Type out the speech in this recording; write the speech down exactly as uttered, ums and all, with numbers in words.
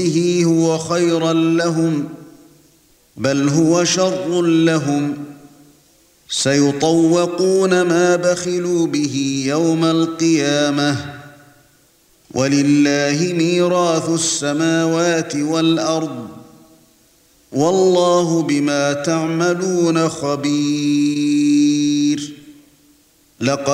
به هو خيرا لهم بل هو شر لهم سيطوقون ما بخلوا به يوم القيامة ولله ميراث السماوات والأرض والله بما تعملون خبير. لقد